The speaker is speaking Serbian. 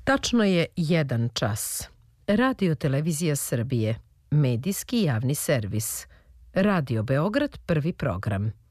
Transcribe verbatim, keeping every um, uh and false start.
Tačno je jedan čas. Radio Televizija Srbije, medijski javni servis. Radio Beograd, prvi program.